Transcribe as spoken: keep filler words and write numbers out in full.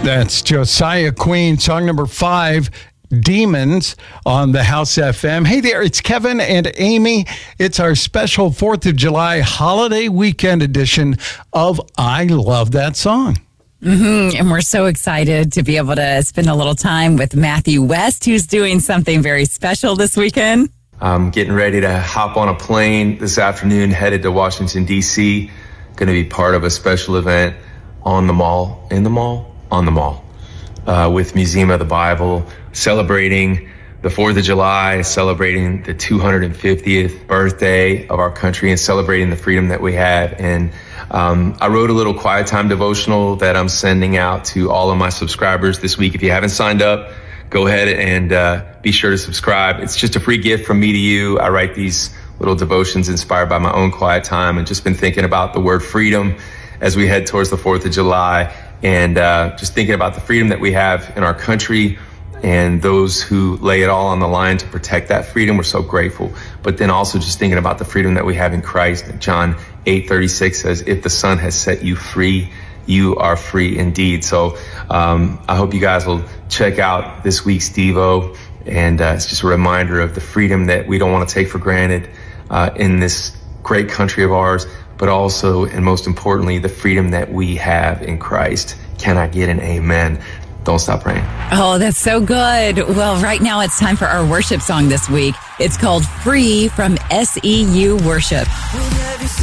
That's Josiah Queen, song number five, Demons, on the House F M. Hey there, it's Kevin and Amy. It's our special fourth of July holiday weekend edition of I Love That Song. Mm-hmm. And we're so excited to be able to spend a little time with Matthew West, who's doing something very special this weekend. I'm getting ready to hop on a plane this afternoon, headed to Washington, D C Going to be part of a special event on the mall, in the mall, on the mall, uh, with Museum of the Bible, celebrating the fourth of July, celebrating the two hundred fiftieth birthday of our country, and celebrating the freedom that we have. And um, I wrote a little quiet time devotional that I'm sending out to all of my subscribers this week. If you haven't signed up, go ahead and uh, be sure to subscribe. It's just a free gift from me to you. I write these little devotions inspired by my own quiet time, and just been thinking about the word freedom as we head towards the fourth of July. And uh, just thinking about the freedom that we have in our country and those who lay it all on the line to protect that freedom. We're so grateful. But then also just thinking about the freedom that we have in Christ. John eight thirty-six says, if the Son has set you free, you are free indeed. So um, I hope you guys will check out this week's Devo. And uh, it's just a reminder of the freedom that we don't want to take for granted uh, in this great country of ours, but also, and most importantly, the freedom that we have in Christ. Can I get an amen? Don't stop praying. Oh, that's so good. Well, right now it's time for our worship song this week. It's called Free from S E U Worship.